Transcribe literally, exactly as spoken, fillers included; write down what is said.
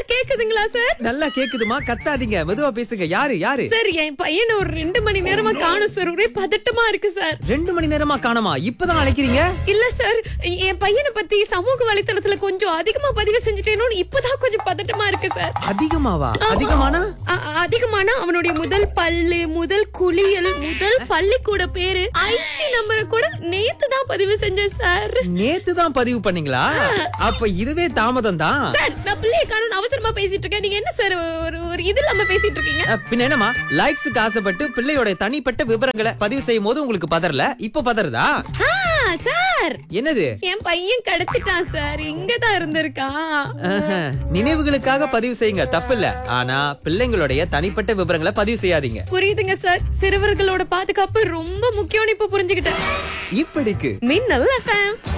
கேக்குதுங்களா சார்? நல்லா கேக்குதுமா, கத்தாதீங்க, மெதுவா பேசுங்க. யாரு யாரு? சார், என் பையனை ஒரு ரெண்டு மணி நேரமா காணும் சார். ஒரே பதட்டமா இருக்கு சார். ரெண்டு மணி நேரமா காணோமா? இப்பதான் அழைக்கிறீங்க? இல்ல சார், என் பையனை பத்தி சமூக வலைத்தளத்துல கொஞ்சம் அதிகமா பதிவு செஞ்சுட்டேனோன்னு இப்பதான் கொஞ்சம் பதட்டமா இருக்கு சார். அதிகமாவா? அதிகமானா? அ- அதிகமான அவனுடைய முதல் பல்லு, முதல் குளியல், முதல் பள்ளிக்கூட பேரு, ஐசி நம்பரை கூட நேத்து தான் பதிவு செஞ்சேன் சார். நேத்து தான் பதிவு பண்ணீங்களா? அப்ப இதுவே தாமதம் தான். சார், நான் பிள்ளைய காணும் அவசரமா பேசிட்டு இருக்கேன். நீங்க என்ன சார் ஒரு ஒரு இது இல்லாம பேசிட்டு இருக்கீங்க? அஹ், பின்ன என்னமா, லைக்ஸுக்கு ஆசைப்பட்டு பிள்ளையோட தனிப்பட்ட விவரங்களை பதிவு செய்யும் போது உங்களுக்கு பதறல, இப்ப பதறதா? ஆ, சார், என்னது? என் பையன் கிடைச்சிட்டான் சார். இங்கதான் இருந்திருக்கான். ஆஹா, நினைவுகளுக்காக பதிவு செய்யுங்க, தப்பில்ல. ஆனா பிள்ளைங்களுடைய தனிப்பட்ட விவரங்களை பதிவு செய்யாதீங்க. புரியுதுங்க சார். சிறுவர்களோட பாதுகாப்பு ரொம்ப முக்கியம்னு இப்ப புரிஞ்சுக்கிட்டேன். இப்படிக்கு மின்னல் எஃப்எம்.